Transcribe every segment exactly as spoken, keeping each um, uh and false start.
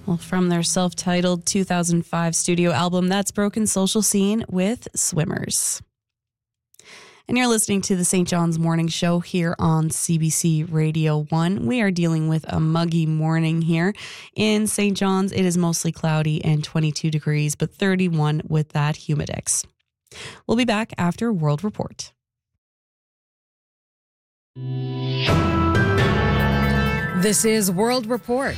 Well, from their self-titled two thousand five studio album, that's Broken Social Scene with Swimmers. And you're listening to the Saint John's Morning Show here on C B C Radio one. We are dealing with a muggy morning here in Saint John's. It is mostly cloudy and twenty-two degrees, but thirty-one with that humidex. We'll be back after World Report. This is World Report.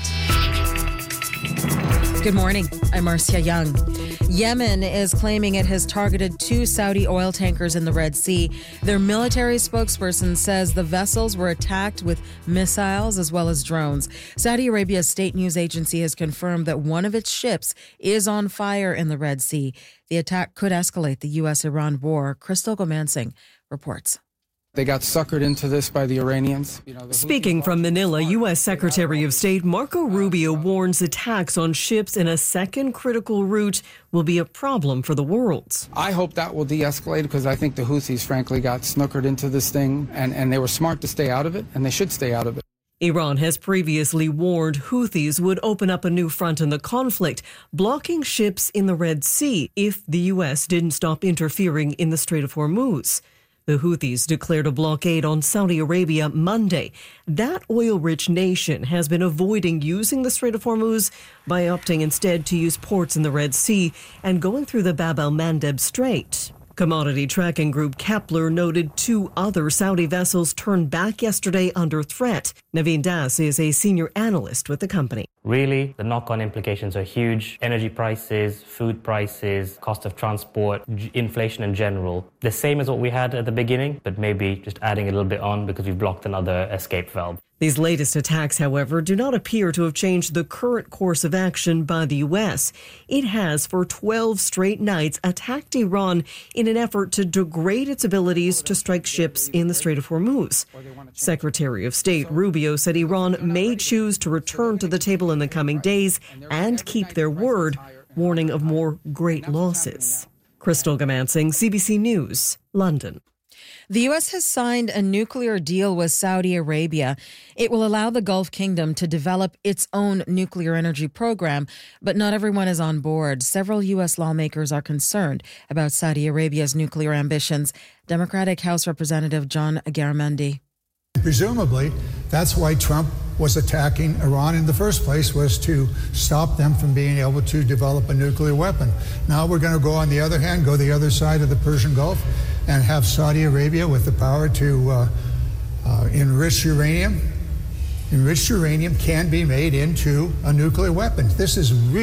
Good morning. I'm Marcia Young. Yemen is claiming it has targeted two Saudi oil tankers in the Red Sea. Their military spokesperson says the vessels were attacked with missiles as well as drones. Saudi Arabia's state news agency has confirmed that one of its ships is on fire in the Red Sea. The attack could escalate the U S Iran war. Crystal Gomansing reports. They got suckered into this by the Iranians. You know, the Speaking from Manila, U S Secretary of State Marco Rubio warns attacks on ships in a second critical route will be a problem for the world. I hope that will de-escalate because I think the Houthis, frankly, got snookered into this thing, and, and they were smart to stay out of it, and they should stay out of it. Iran has previously warned Houthis would open up a new front in the conflict, blocking ships in the Red Sea if the U S didn't stop interfering in the Strait of Hormuz. The Houthis declared a blockade on Saudi Arabia Monday. That oil-rich nation has been avoiding using the Strait of Hormuz by opting instead to use ports in the Red Sea and going through the Bab el-Mandeb Strait. Commodity tracking group Kepler noted two other Saudi vessels turned back yesterday under threat. Naveen Das is a senior analyst with the company. Really, the knock-on implications are huge. Energy prices, food prices, cost of transport, g- inflation in general. The same as what we had at the beginning, but maybe just adding a little bit on because we've blocked another escape valve. These latest attacks, however, do not appear to have changed the current course of action by the U S. It has, for twelve straight nights, attacked Iran in an effort to degrade its abilities to strike ships in the Strait of Hormuz. Secretary of State Rubio said Iran may choose to return to the table in the coming days and keep their word, warning of more great losses. Crystal Gomansing, C B C News, London. The U S has signed a nuclear deal with Saudi Arabia. It will allow the Gulf Kingdom to develop its own nuclear energy program, but not everyone is on board. Several U S lawmakers are concerned about Saudi Arabia's nuclear ambitions. Democratic House Representative John Garamendi. Presumably, that's why Trump was attacking Iran in the first place, was to stop them from being able to develop a nuclear weapon. Now we're going to go on the other hand, go the other side of the Persian Gulf and have Saudi Arabia with the power to uh, uh, enrich uranium. Enriched uranium can be made into a nuclear weapon. This is really